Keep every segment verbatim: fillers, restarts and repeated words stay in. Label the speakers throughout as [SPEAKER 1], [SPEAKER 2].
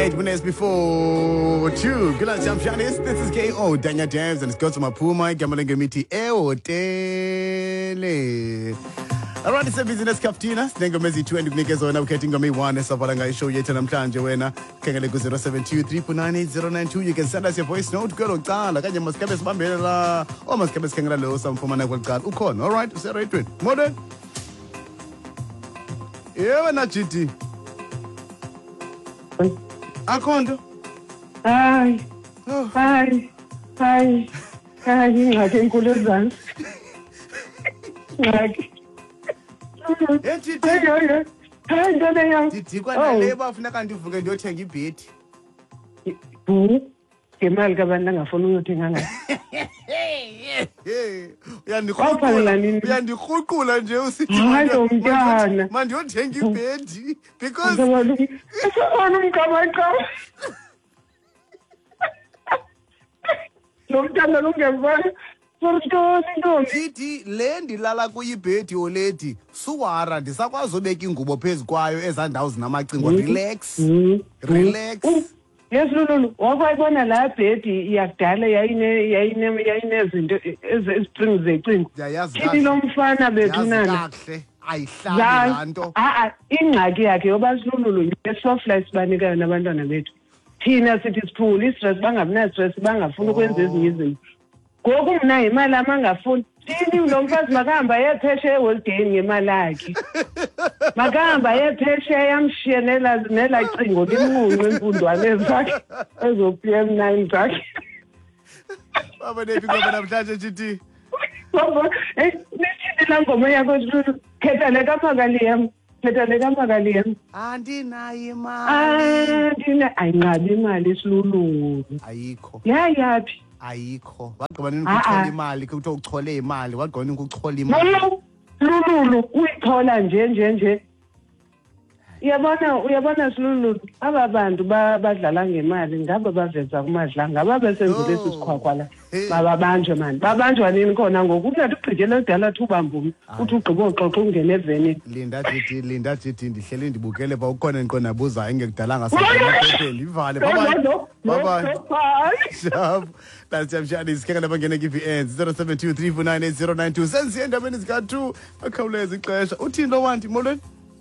[SPEAKER 1] eight minutes before two. Good night, champions. This is K O Danya James, and it's got to my Puma Gamalengamiti Eotele. Around the business Kaftina, Nengomezi two and Nikas on getting me one Savaranga show yet and I'm trying to win. Kangalego zero seven two three nine eight zero nine two. You can send us your voice note. Girl, like I must have Mambela or must have a Kangalo, some from an card. Ukon, all right, say right to it. Modern. Yeah, not G T. Akondo.
[SPEAKER 2] Hi.
[SPEAKER 1] Oh.
[SPEAKER 2] Hi. Hi. Hi. I can call it dance. Like.
[SPEAKER 1] Hey, Titi.
[SPEAKER 2] Hi, hi, hi, Dada.
[SPEAKER 1] Titi, kwa na leba ufuna kanti uvuke ndiyothenga ibhedi.
[SPEAKER 2] Bu. Ngemali kabantu angafuna uyothenga ngayo.
[SPEAKER 1] Uyandikhuqula. Uyandikhuqula nje usithi
[SPEAKER 2] hayi umntana.
[SPEAKER 1] Manje uyothenga ibhedi because
[SPEAKER 2] Esona umkabaka. Lo mntana lungevana.
[SPEAKER 1] Titi le ndilala kuyibhedi oledi suwara ndisakwazi ubeka ingubo phezu kwayo ezandawo zinamacingo. Relax. Relax.
[SPEAKER 2] Yes, Lulu. Wakwayibona la bhedi yakudala yayine yayine yayinezinto ezisprings zecingo. Titi lo mfana bethunana.
[SPEAKER 1] Kahle ayihlali lanto.
[SPEAKER 2] Ah ah ingxaki yakhe yoba Lulu ngesoftlife sibanika nabantwana bethu. Thina sithi siphula istress bangabina stress bangafuna ukwenza ezinye izinto. Ngoku mina imali amangafuni. Thini lo mfazi makahamba yepheshe eholiday ngemali yakhe. Makahamba yepheshe yamshiya nela nela cingo limnqunqe imfundwane zakhe ezo-P M nine zakhe.
[SPEAKER 1] Baba nephi ngoba namhlanje Titi.
[SPEAKER 2] Baba eh nithi la ngoma yakho Lulu khetha le kaMakaliyam. Khetha le kaMakaliyam.
[SPEAKER 1] Andinayo imali.
[SPEAKER 2] Andina ayinqabi imali isilulu.
[SPEAKER 1] Ayikho.
[SPEAKER 2] Yayapi?
[SPEAKER 1] Ayikho. Wagqiba nini ukuchola imali kuthiwa uchole imali wagqiba nini ukuchola imali.
[SPEAKER 2] Lulu uyithola nje nje nje. Uyabona uyabona Silulu aba bantu badlala ngemali ngaba baveza kumadla ngaba besenzile sisikhwakwa la. Babanjwe manje. Babanjwa nini khona ngoku uthi ugqijela edala thuba mbumi uthi ugqiba oxoxa ungene eveni.
[SPEAKER 1] Linda Titi Linda Titi ndihlele ndibukele ba ukhona inqona buza engekudalanga saphepheni ivale bye bye bye shab that's jamshani isikhenga labangene give ends zero seven two three four nine eight zero nine two senzi endabeni zika two akhawuleza ixesha uthini lo wanti molweni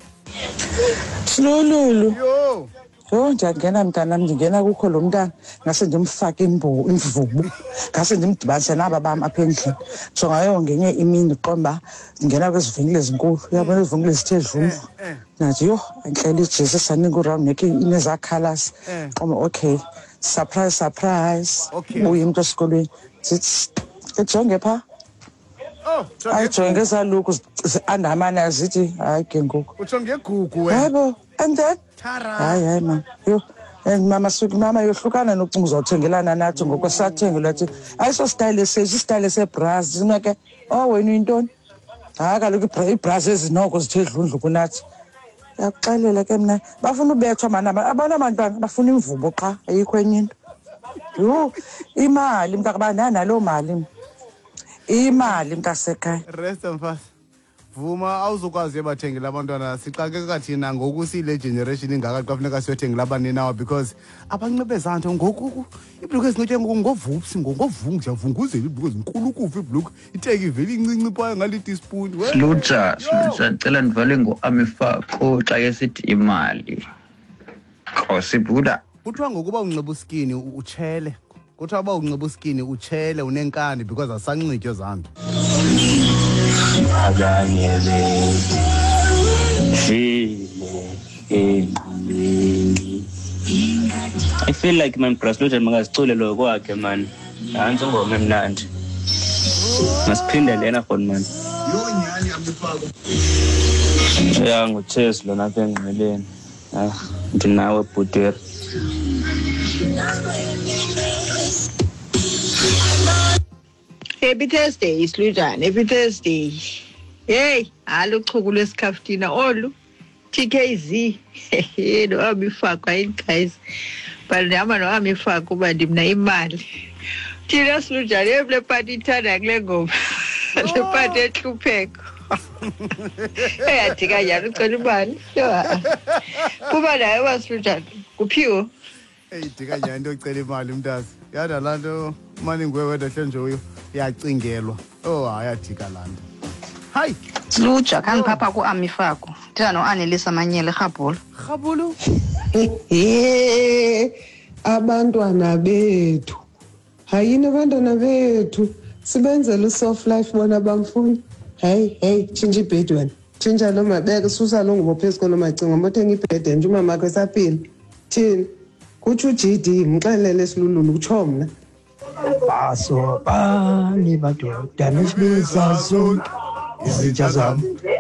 [SPEAKER 3] Silulu.
[SPEAKER 1] Yo.
[SPEAKER 3] Yo njangena mntana ngingena kukho lo mntana ngase ndimfaka imbo imvubu. Ngase ndimdibanise naba bami apha endlini. So ngayo ngenye imini qomba ngena kwezivenkile ezinkulu. Uyabona izivenkile zithe dlungu. Nathi yo enhleli iJesus anika uround neki ineza colors. Qomba okay. Surprise surprise. Ubuye umuntu esikolweni. Sithi ejonge pha.
[SPEAKER 1] Oh,
[SPEAKER 3] I jonge saluku andamana zithi hayi ke ngoku.
[SPEAKER 1] Utsho ngegugu wena.
[SPEAKER 3] Yebo, and then
[SPEAKER 1] Tara.
[SPEAKER 3] hayi hayi man. Yo, and mama suku mama yohlukana nokucinga uzawuthengelana nathi ngokwesathengelwa athi ayiso style sesi style sebras zinake oh wena intoni? Hayi kaloku ibras ezinoko zithe dlundlu kunathi. Yakuxelela ke mina bafuna ubethwa mana abantu abantwana bafuna imvubo qha ayikho enye into. Yo, imali mntaka nalo mali. Imali mntasekhaya.
[SPEAKER 1] Rest mfasi. Vuma awuzokwazi ebathengela abantwana sixakeke kathina ngoku sile generation ingaka kwafuneka siyothengela abaninawo because abancebezanto ngoku ibhluku ezinqithe ngovupsi ngovungu javunguzela ibhluku ezinkulu kufa ibhluku iteki iveli incinci pha ngali teaspoon we
[SPEAKER 4] Lucha sicela ndivale ngoamifako xa yesithi imali Kosibuda
[SPEAKER 1] kuthiwa ngokuba unxiba uskini utshele kuthiwa ba unxiba uskini utshele unenkani because asanxitywe zanto
[SPEAKER 5] abanye be I feel like man Praslucha makazicule lo kwakhe man hansi ngome emnandi masiphinde lena khona man
[SPEAKER 1] yonyani amufako
[SPEAKER 5] ya nguThes lo napha engqeleni ah ndinawe bhuteri
[SPEAKER 6] Happy Thursday, Slujane. Happy Thursday. Hey, alo chuku lesikaftina olu. T K Z. Hey, no amifako yini guys. But nama no amifako kuba ndimna imali. Thina Slujane evle party ithanda kule ngoma. Le party ehlupheko. Hey, athika yalo ucela imali. Kuba naye waSlujane. Kuphiwo.
[SPEAKER 1] eyidika nyani into yocela imali mntazi yada laa nto umane nguwe wedwa hle nje uyo yacingelwa oh hayi yadika laa nto hayi
[SPEAKER 7] Sluja kangiphapha ku-Amifako ndithetha no-Annelisa Manyele Rhabula.
[SPEAKER 1] Rhabulu
[SPEAKER 2] He abantwana bethu hayini abantwana bethu sibenzele soft life bona bamfuni hey hey tshintsha ibhedi wena tshintsha lo mabeke susa lo ngubo phezu kolo macingo mothenga ibhedi nje umama wakho esaphila thini kutsho uG D ngixelele esilululu kutsho mna
[SPEAKER 8] baso bani badoda nesibiza zonke izitsha zami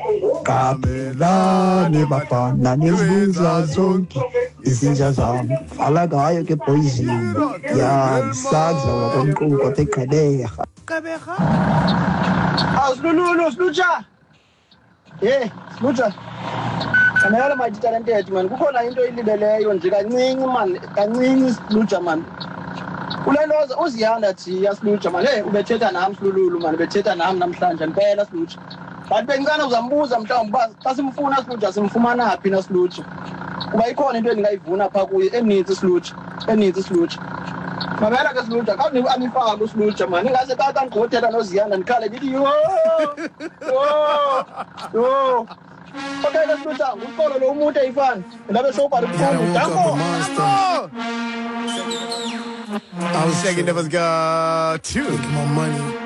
[SPEAKER 8] kabelani bafana nesibiza zonke izitsha zami vala ngayo ke poison yangisadla wakomqulu kodwa eqheleya
[SPEAKER 1] Gqeberha
[SPEAKER 8] awusilulu silutsha hey silutsha kanayala mayithi talented man kukhona into ilibeleyo nje kancinci man kancinci silutsha man ulentoza uziyanda thi yasilutsha man hey ubethetha nami silululu man bethetha nami namhlanje impela silutsha but bengicana uzambuza mhlawumbe uba xa simfuna silutsha simfumana phi na silutsha kuba ikhona into endingayivuna phaa kuye eninzi silutsha eninzi silutsha mamela ke silutsha xa uAmifako silutsha man ingase xa xa ndigqothetha noziyanda ndikhale ndithi yo yo yo okay ke silutsha nguxolo lo umuntu eyifani ndabe sowubhala ubuhlungu danko
[SPEAKER 1] I was checking if it's got two.
[SPEAKER 9] My money.